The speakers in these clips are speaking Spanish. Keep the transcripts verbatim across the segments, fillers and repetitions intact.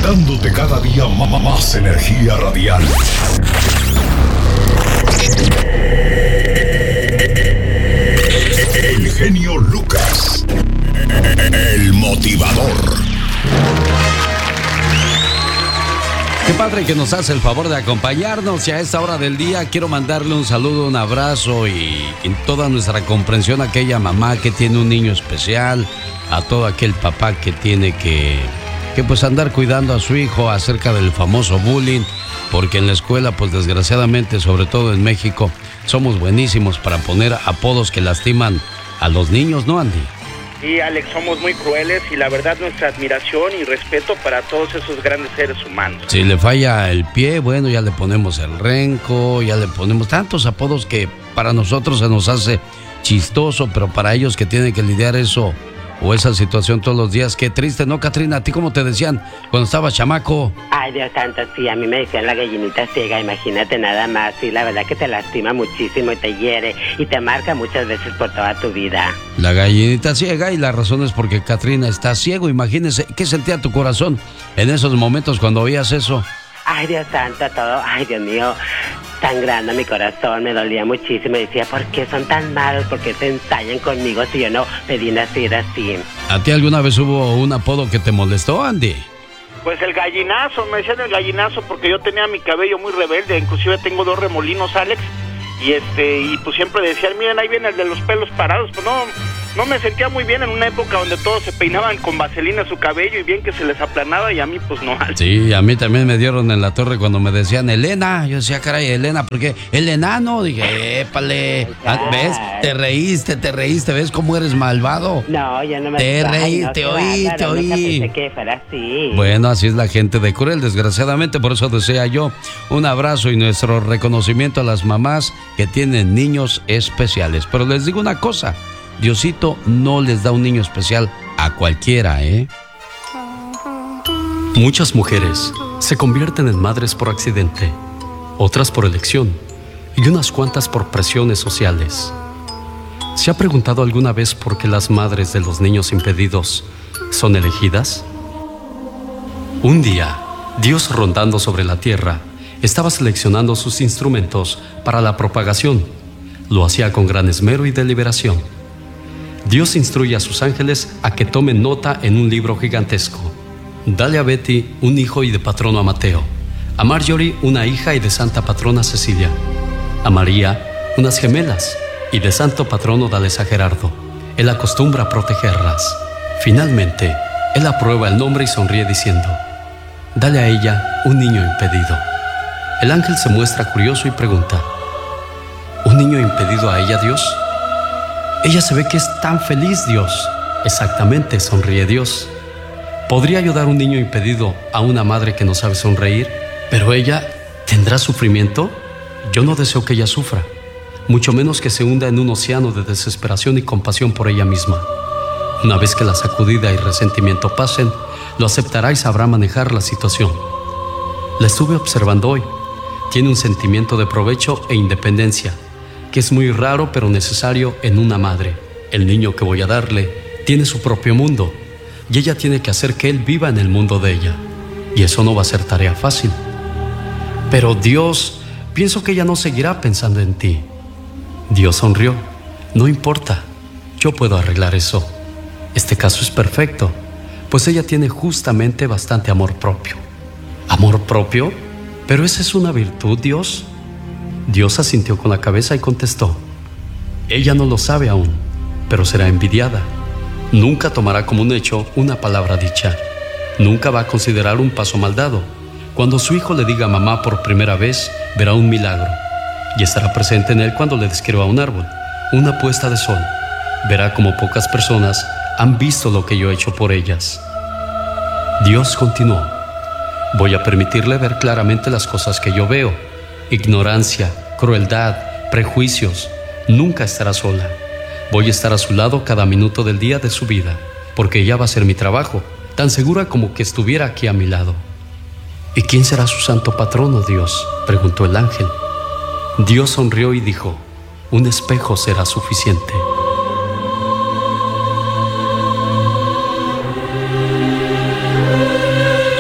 dándote cada día ma- ma- más energía radial. El genio Lucas, el motivador. Qué padre que nos hace el favor de acompañarnos, y a esta hora del día quiero mandarle un saludo, un abrazo y, y toda nuestra comprensión a aquella mamá que tiene un niño especial, a todo aquel papá que tiene que, que pues andar cuidando a su hijo acerca del famoso bullying, porque en la escuela pues desgraciadamente, sobre todo en México, somos buenísimos para poner apodos que lastiman a los niños, ¿no, Andy? Sí, Alex, somos muy crueles y la verdad nuestra admiración y respeto para todos esos grandes seres humanos. Si le falla el pie, bueno, ya le ponemos el renco, ya le ponemos tantos apodos que para nosotros se nos hace chistoso, pero para ellos que tienen que lidiar eso o esa situación todos los días, qué triste, ¿no, Catrina? ¿A ti cómo te decían cuando estabas chamaco? Ay, Dios santo, sí, a mí me decían la gallinita ciega, imagínate nada más. Sí, la verdad que te lastima muchísimo y te hiere y te marca muchas veces por toda tu vida. La gallinita ciega, y la razón es porque Catrina está ciego. Imagínese, ¿qué sentía tu corazón en esos momentos cuando oías eso? Ay, Dios santo, todo, ay, Dios mío, sangrando mi corazón, me dolía muchísimo. Decía, ¿por qué son tan malos? ¿Por qué se ensañan conmigo si yo no pedí nacer así? ¿A ti alguna vez hubo un apodo que te molestó, Andy? Pues el gallinazo, me decían el gallinazo porque yo tenía mi cabello muy rebelde, inclusive tengo dos remolinos, Alex, y este, y pues siempre decían, miren, ahí viene el de los pelos parados. Pues no, no me sentía muy bien en una época donde todos se peinaban con vaselina su cabello y bien que se les aplanaba, y a mí pues no. Sí, a mí también me dieron en la torre cuando me decían Elena. Yo decía, caray, Elena, ¿por qué? El enano. Dije, épale, ¿ves? Te reíste, te reíste, ¿ves cómo eres malvado? No, yo no me... Te Ay, reí, no, te qué oí, bárbaro, te oí. nunca pensé que fuera así. Bueno, así es la gente de cruel, desgraciadamente. Por eso desea yo un abrazo y nuestro reconocimiento a las mamás que tienen niños especiales. Pero les digo una cosa, Diosito no les da un niño especial a cualquiera, ¿eh? Muchas mujeres se convierten en madres por accidente, otras por elección y unas cuantas por presiones sociales. ¿Se ha preguntado alguna vez por qué las madres de los niños impedidos son elegidas? Un día, Dios, rondando sobre la tierra, estaba seleccionando sus instrumentos para la propagación. Lo hacía con gran esmero y deliberación. Dios instruye a sus ángeles a que tomen nota en un libro gigantesco. Dale a Betty un hijo y de patrono a Mateo, a Marjorie una hija y de santa patrona Cecilia, a María unas gemelas y de santo patrono dales a Gerardo. Él acostumbra a protegerlas. Finalmente, él aprueba el nombre y sonríe diciendo, dale a ella un niño impedido. El ángel se muestra curioso y pregunta, ¿un niño impedido a ella, Dios? Ella se ve que es tan feliz, Dios. Exactamente, sonríe Dios. ¿Podría ayudar un niño impedido a una madre que no sabe sonreír? ¿Pero ella tendrá sufrimiento? Yo no deseo que ella sufra, mucho menos que se hunda en un océano de desesperación y compasión por ella misma. Una vez que la sacudida y resentimiento pasen, lo aceptará y sabrá manejar la situación. La estuve observando hoy. Tiene un sentimiento de provecho e independencia, que es muy raro pero necesario en una madre. El niño que voy a darle tiene su propio mundo y ella tiene que hacer que él viva en el mundo de ella. Y eso no va a ser tarea fácil. Pero Dios, pienso que ella no seguirá pensando en ti. Dios sonrió. No importa, yo puedo arreglar eso. Este caso es perfecto, pues ella tiene justamente bastante amor propio. ¿Amor propio? ¿Pero esa es una virtud, Dios? Dios asintió con la cabeza y contestó, ella no lo sabe aún, pero será envidiada. Nunca tomará como un hecho una palabra dicha. Nunca va a considerar un paso mal dado. Cuando su hijo le diga mamá por primera vez, verá un milagro y estará presente en él cuando le describa un árbol, una puesta de sol. Verá como pocas personas han visto lo que yo he hecho por ellas. Dios continuó, voy a permitirle ver claramente las cosas que yo veo. Ignorancia, crueldad, prejuicios. Nunca estará sola. Voy a estar a su lado cada minuto del día de su vida, porque ella va a ser mi trabajo, tan segura como que estuviera aquí a mi lado. ¿Y quién será su santo patrono, Dios?, preguntó el ángel. Dios sonrió y dijo, un espejo será suficiente.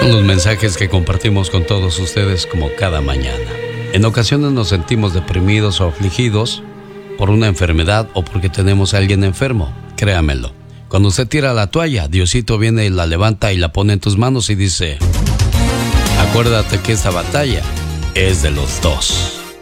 Son los mensajes que compartimos con todos ustedes como cada mañana. En ocasiones nos sentimos deprimidos o afligidos por una enfermedad o porque tenemos a alguien enfermo. Créamelo. Cuando usted tira la toalla, Diosito viene y la levanta y la pone en tus manos y dice: acuérdate que esta batalla es de los dos.